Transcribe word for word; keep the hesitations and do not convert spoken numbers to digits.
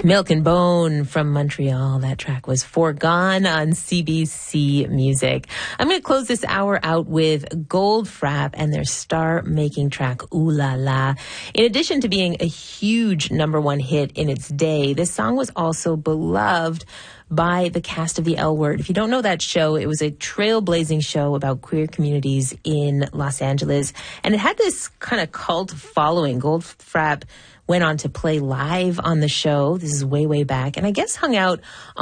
Milk and Bone from Montreal. That track was Foregone on C B C Music. I'm going to close this hour out with Goldfrapp and their star-making track, Ooh La La. In addition to being a huge number one hit in its day, this song was also beloved by the cast of The L Word. If you don't know that show, it was a trailblazing show about queer communities in Los Angeles. And it had this kind of cult following. Goldfrapp went on to play live on the show. This is way, way back. And I guess hung out